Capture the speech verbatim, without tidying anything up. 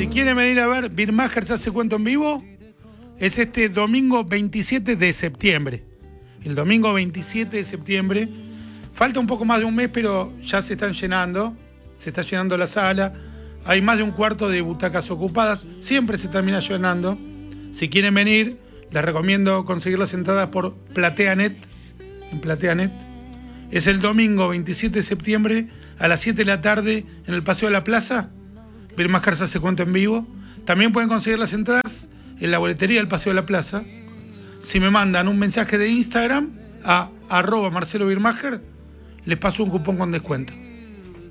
Si quieren venir a ver Birmacher se hace cuento en vivo, es este domingo veintisiete de septiembre. El domingo veintisiete de septiembre. Falta un poco más de un mes, pero ya se están llenando. Se está llenando la sala. Hay más de un cuarto de butacas ocupadas. Siempre se termina llenando. Si quieren venir, les recomiendo conseguir las entradas por PlateaNet. En PlateaNet. Es el domingo veintisiete de septiembre a las siete de la tarde en el Paseo de la Plaza. Birmacher se hace cuento en vivo. También pueden conseguir las entradas en la boletería del Paseo de la Plaza. Si me mandan un mensaje de Instagram a arroba Marcelo Birmacher, les paso un cupón con descuento.